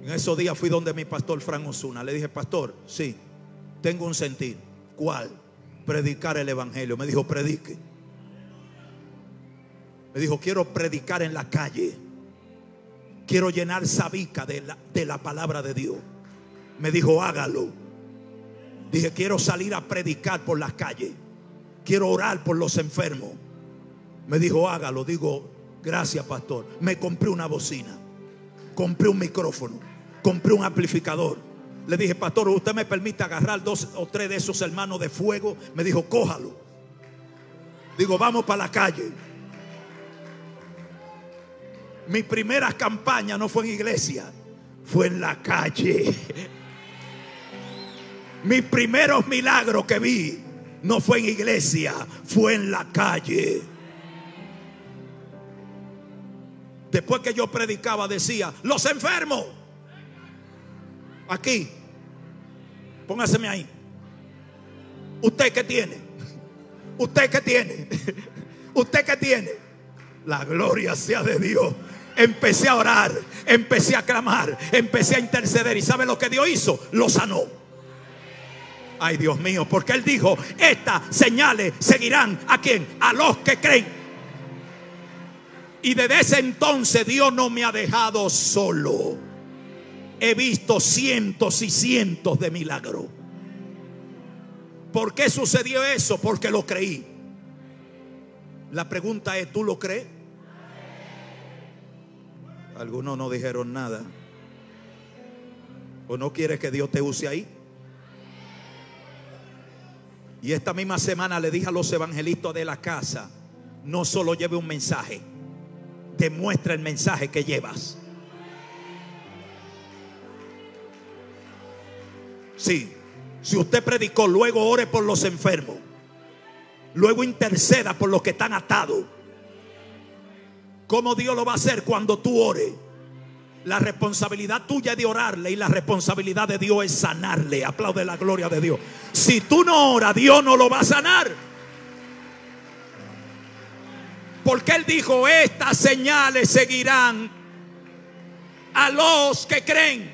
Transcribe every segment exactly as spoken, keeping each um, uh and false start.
En esos días fui donde mi pastor Fran Osuna. Le dije: pastor, sí, tengo un sentir. ¿Cuál? Predicar el evangelio. Me dijo: predique. Me dijo: quiero predicar en la calle. Quiero llenar Sabica de la, de la palabra de Dios. Me dijo: hágalo. Dije: quiero salir a predicar por las calles. Quiero orar por los enfermos. Me dijo: hágalo. Digo: gracias, pastor. Me compré una bocina, compré un micrófono, compré un amplificador. Le dije: pastor, ¿usted me permite agarrar dos o tres de esos hermanos de fuego? Me dijo: cójalo. Digo: vamos para la calle. Mi primera campaña no fue en iglesia, fue en la calle. Mis primeros milagros que vi no fue en iglesia, fue en la calle. Después que yo predicaba, decía: los enfermos, aquí, póngaseme ahí. ¿Usted qué tiene? ¿Usted qué tiene? ¿Usted qué tiene? La gloria sea de Dios. Empecé a orar, empecé a clamar, empecé a interceder. ¿Y sabe lo que Dios hizo? Lo sanó. Ay, Dios mío, porque Él dijo: estas señales seguirán ¿a quién? A los que creen. Y desde ese entonces Dios no me ha dejado solo. He visto cientos y cientos de milagros. ¿Por qué sucedió eso? Porque lo creí. La pregunta es: ¿tú lo crees? Algunos no dijeron nada. ¿O no quieres que Dios te use ahí? Y esta misma semana le dije a los evangelistas de la casa: no solo lleve un mensaje, demuestra el mensaje que llevas. Sí, si usted predicó, luego ore por los enfermos, luego interceda por los que están atados. ¿Cómo Dios lo va a hacer? Cuando tú ores. La responsabilidad tuya es de orarle, y la responsabilidad de Dios es sanarle. Aplaude la gloria de Dios. Si tú no oras, Dios no lo va a sanar. Porque Él dijo: estas señales seguirán a los que creen.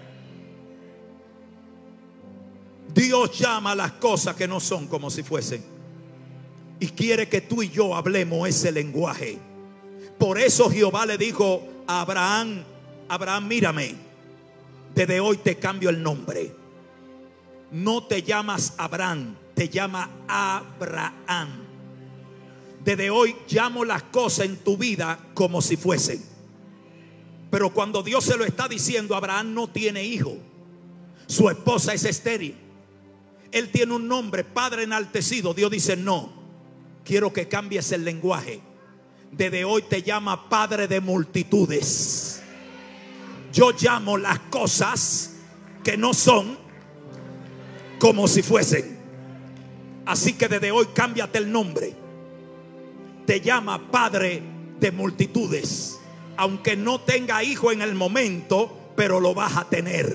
Dios llama a las cosas que no son como si fuesen, y quiere que tú y yo hablemos ese lenguaje. Por eso Jehová le dijo a Abraham: Abraham, mírame, desde hoy te cambio el nombre. No te llamas Abraham, te llama Abraham. Desde hoy llamo las cosas en tu vida como si fuesen. Pero cuando Dios se lo está diciendo, Abraham no tiene hijo. Su esposa es estéril. Él tiene un nombre, Padre enaltecido. Dios dice: no, quiero que cambies el lenguaje. Desde hoy te llama Padre de multitudes. Yo llamo las cosas que no son como si fuesen. Así que desde hoy cámbiate el nombre. Te llama Padre de multitudes. Aunque no tenga hijo en el momento, pero lo vas a tener.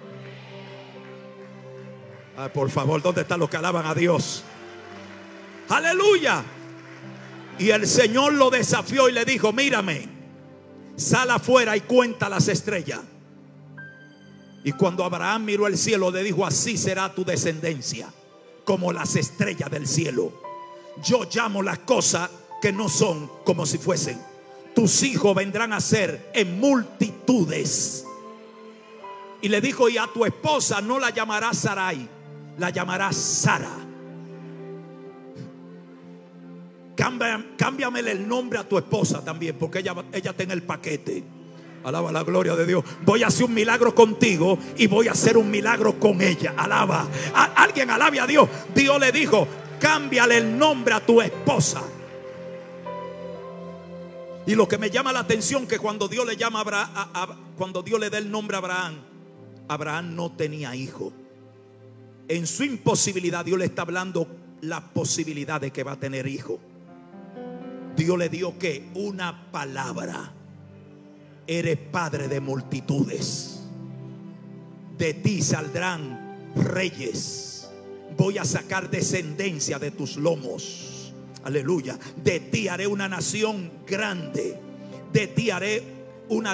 Ay, por favor, ¿dónde están los que alaban a Dios? Aleluya. Y el Señor lo desafió y le dijo: mírame, sal afuera y cuenta las estrellas. Y cuando Abraham miró el cielo, le dijo: así será tu descendencia, como las estrellas del cielo. Yo llamo las cosas que no son como si fuesen. Tus hijos vendrán a ser en multitudes. Y le dijo: y a tu esposa no la llamarás Sarai, la llamarás Sara. Cámbiame, cámbiamele el nombre a tu esposa también, porque ella, ella está en el paquete. Alaba la gloria de Dios. Voy a hacer un milagro contigo y voy a hacer un milagro con ella. Alaba. A, alguien alabe a Dios. Dios le dijo: cámbiale el nombre a tu esposa. Y lo que me llama la atención, que cuando Dios le llama a Abraham, a, a, cuando Dios le da el nombre a Abraham, Abraham no tenía hijo. En su imposibilidad, Dios le está hablando la posibilidad de que va a tener hijo. Dios le dio que una palabra: eres padre de multitudes. De ti saldrán reyes. Voy a sacar descendencia de tus lomos. Aleluya. De ti haré una nación grande. De ti haré una